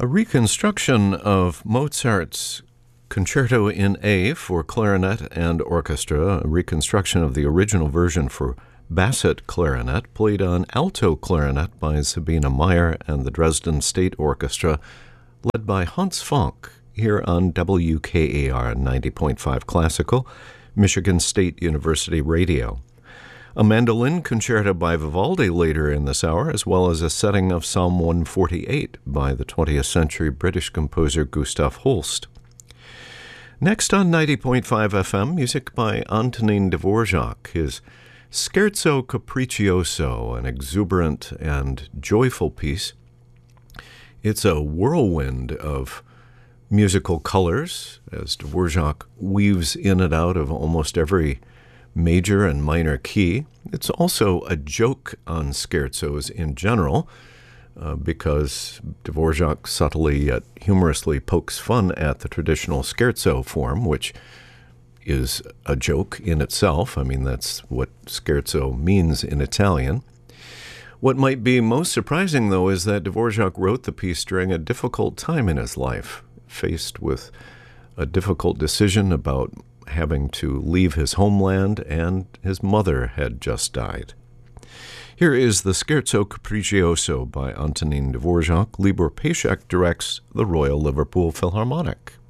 A reconstruction of Mozart's Concerto in A for clarinet and orchestra, a reconstruction of the original version for Bassett clarinet, played on alto clarinet by Sabina Meyer and the Dresden State Orchestra, led by Hans Fonck, here on WKAR 90.5 Classical, Michigan State University Radio. A mandolin concerto by Vivaldi later in this hour, as well as a setting of Psalm 148 by the 20th century British composer Gustav Holst. Next on 90.5 FM, music by Antonin Dvorak, his Scherzo Capriccioso, an exuberant and joyful piece. It's a whirlwind of musical colors, as Dvorak weaves in and out of almost every major and minor key. It's also a joke on scherzos in general, because Dvorak subtly yet humorously pokes fun at the traditional scherzo form, which is a joke in itself. I mean, that's what scherzo means in Italian. What might be most surprising, though, is that Dvorak wrote the piece during a difficult time in his life, faced with a difficult decision about having to leave his homeland, and his mother had just died. Here is the Scherzo Capriccioso by Antonin Dvorak. Libor Paschak directs the Royal Liverpool Philharmonic.